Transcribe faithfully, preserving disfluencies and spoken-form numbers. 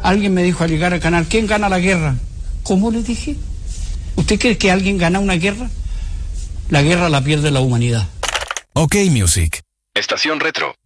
Alguien me dijo al llegar al canal, ¿quién gana la guerra? ¿Cómo le dije? ¿Usted cree que alguien gana una guerra? La guerra la pierde la humanidad. OK Music. Estación Retro.